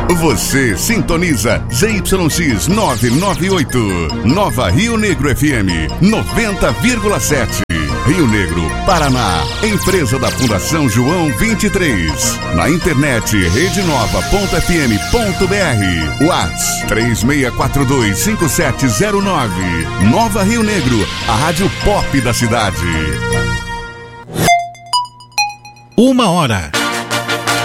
Você sintoniza ZYX 998, Nova Rio Negro FM 90,7. Rio Negro, Paraná. Empresa da Fundação João 23. Na internet redenova.fm.br. WhatsApp 36425709. Nova Rio Negro, a rádio pop da cidade. 1 hora